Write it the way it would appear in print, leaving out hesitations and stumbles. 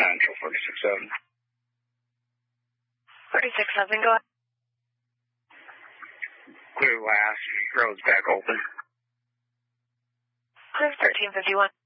Central 46-7. 46-7, go ahead. Clear last, road's back open. Clear 1351.